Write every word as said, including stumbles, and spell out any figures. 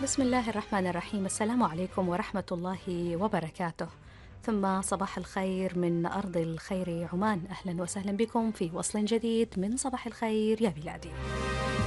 بسم الله الرحمن الرحيم. السلام عليكم ورحمة الله وبركاته. ثم صباح الخير من أرض الخير عمان. أهلا وسهلا بكم في وصل جديد من صباح الخير يا بلادي.